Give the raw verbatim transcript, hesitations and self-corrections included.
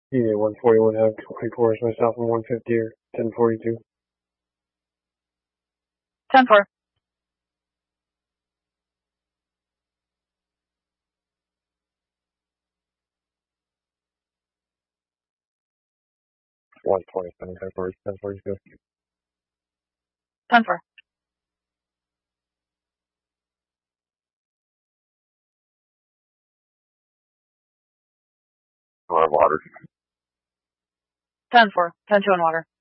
Either one forty-one have twenty-four is myself and one fifty or ten forty-two. ten four. one twenty-seven, ten forty, ten forty-two. ten four. I want water. ten four. ten two on water.